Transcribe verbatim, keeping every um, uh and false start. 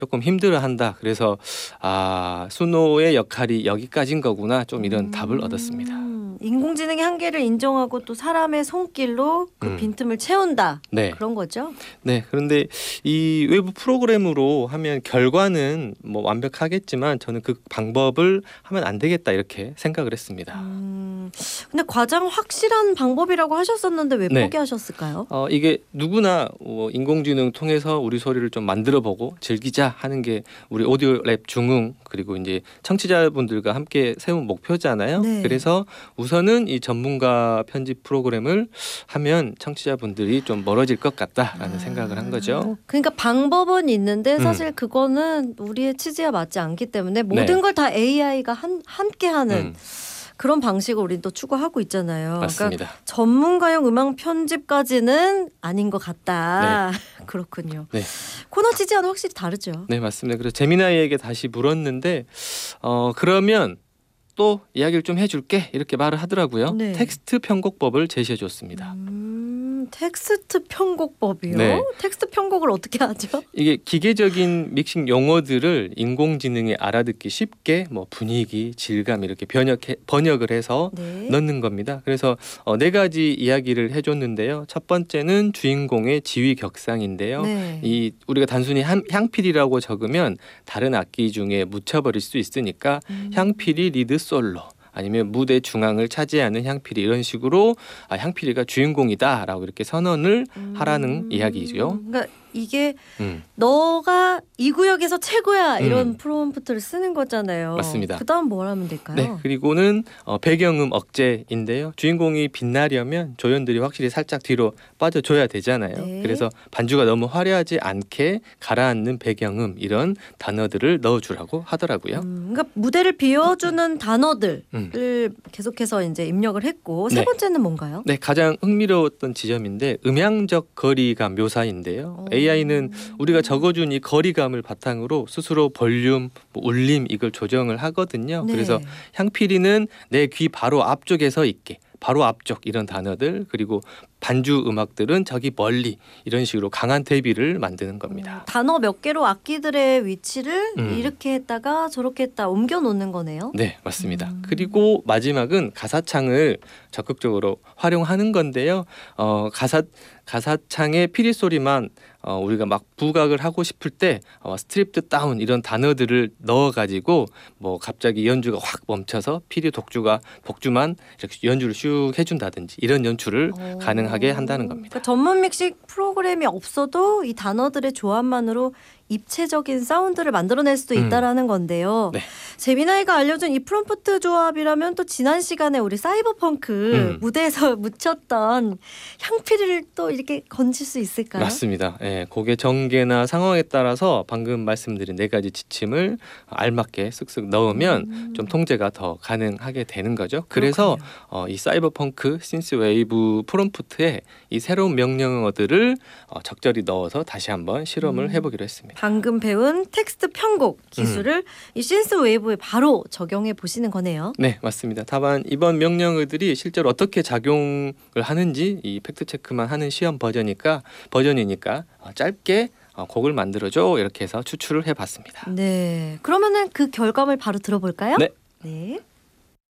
조금 힘들어한다. 그래서 아 수노의 역할이 여기까지인 거구나. 좀 이런 음, 답을 얻었습니다. 인공지능의 한계를 인정하고 또 사람의 손길로 그 음. 빈틈을 채운다. 네. 그런 거죠. 네, 그런데 이 외부 프로그램으로 하면 결과는 뭐 완벽하겠지만 저는 그 방법을 하면 안 되겠다 이렇게 생각을 했습니다. 음, 근데 가장 확실한 방법이라고 하셨었는데 왜 네. 포기하셨을까요? 어, 이게 누구나 어, 인공지능 통해서 우리 소리를 좀 만들어보고 즐기자 하는 게 우리 오디오랩 중흥 그리고 이제 청취자분들과 함께 세운 목표잖아요. 네. 그래서 우선은 이 전문가 편집 프로그램을 하면 청취자분들이 좀 멀어질 것 같다라는 아, 생각을 한 거죠. 그러니까 방법은 있는데 음. 사실 그거는 우리의 취지와 맞지 않기 때문에 모든 네. 걸 다 에이아이가 한, 함께 하는 음, 그런 방식을 우리는 또 추구하고 있잖아요. 맞습니다. 그러니까 전문가용 음악 편집까지는 아닌 것 같다. 그렇군요. 네. 코너 취지와는 확실히 다르죠. 네, 맞습니다. 그래서 재미나이에게 다시 물었는데 어 그러면 또 이야기를 좀 해줄게 이렇게 말을 하더라고요. 네. 텍스트 편곡법을 제시해줬습니다. 음, 텍스트 편곡법이요? 네. 텍스트 편곡을 어떻게 하죠? 이게 기계적인 믹싱 용어들을 인공지능이 알아듣기 쉽게 뭐 분위기, 질감 이렇게 번역해, 번역을 해서 네. 넣는 겁니다. 그래서 어, 네 가지 이야기를 해줬는데요. 첫 번째는 주인공의 지휘 격상인데요. 네. 이 우리가 단순히 향, 향필이라고 적으면 다른 악기 중에 묻혀버릴 수 있으니까 음. 향필이 리드 솔로 아니면 무대 중앙을 차지하는 향필이 이런 식으로 아, 향필이가 주인공이다라고 이렇게 선언을 하라는 음. 이야기죠. 그러니까 이게 음, 너가 이 구역에서 최고야 이런 음. 프롬프트를 쓰는 거잖아요. 맞습니다. 그다음 뭘 하면 될까요? 네, 그리고는 어, 배경음 억제인데요. 주인공이 빛나려면 조연들이 확실히 살짝 뒤로 빠져줘야 되잖아요. 네. 그래서 반주가 너무 화려하지 않게 가라앉는 배경음 이런 단어들을 넣어주라고 하더라고요. 음, 그러니까 무대를 비워주는 단어들을 음. 계속해서 이제 입력을 했고 세 네. 번째는 뭔가요? 네, 가장 흥미로웠던 지점인데 음향적 거리감 묘사인데요. 어. 에이아이는 우리가 적어준 이 거리감을 바탕으로 스스로 볼륨, 뭐 울림 이걸 조정을 하거든요. 네. 그래서 향필이는 내 귀 바로 앞쪽에서 있게 바로 앞쪽 이런 단어들 그리고 반주 음악들은 저기 멀리 이런 식으로 강한 대비를 만드는 겁니다. 어, 단어 몇 개로 악기들의 위치를 음. 이렇게 했다가 저렇게 했다 옮겨 놓는 거네요. 네, 맞습니다. 음. 그리고 마지막은 가사창을 적극적으로 활용하는 건데요. 어, 가사 가사창의 피리 소리만 어, 우리가 막 부각을 하고 싶을 때 어, 스트립드 다운 이런 단어들을 넣어가지고 뭐 갑자기 연주가 확 멈춰서 피리 독주가 독주만 이렇게 연주를 슉 해준다든지 이런 연출을 어. 가능하게 한다는 겁니다. 그러니까 전문 믹싱 프로그램이 없어도 이 단어들의 조합만으로 입체적인 사운드를 만들어낼 수도 음. 있다라는 건데요. 네. 재미나이가 알려준 이 프롬프트 조합이라면 또 지난 시간에 우리 사이버펑크 음. 무대에서 묻혔던 향피를 또 이렇게 건질 수 있을까요? 맞습니다. 예, 곡의 전개나 상황에 따라서 방금 말씀드린 네 가지 지침을 알맞게 쓱쓱 넣으면 음. 좀 통제가 더 가능하게 되는 거죠. 그래서 그렇군요. 어, 이 사이버펑크 신스 웨이브 프롬프트에 이 새로운 명령어들을 어, 적절히 넣어서 다시 한번 실험을 음. 해보기로 했습니다. 방금 배운 텍스트 편곡 기술을 음. 이 신스 웨이브에 바로 적용해 보시는 거네요. 네, 맞습니다. 다만 이번 명령어들이 실제로 어떻게 작용을 하는지 이 팩트 체크만 하는 시험 버전이니까 버전이니까 어, 짧게 어, 곡을 만들어줘 이렇게 해서 추출을 해봤습니다. 네. 그러면은 그 결과물 바로 들어볼까요? 네. 네.